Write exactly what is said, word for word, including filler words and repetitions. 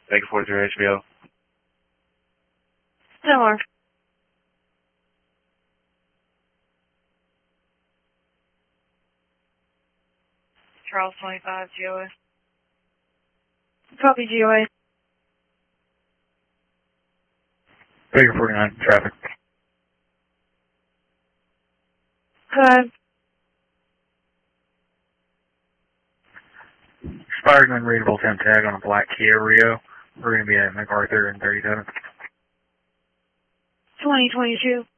Thank you for your H B O. Similar. Charles twenty-five, G O A. Copy G O A. Baker forty-nine, traffic. Good. Expired and unreadable temp tag on a black Kia Rio. We're going to be at MacArthur in thirty-seven. twenty twenty-two.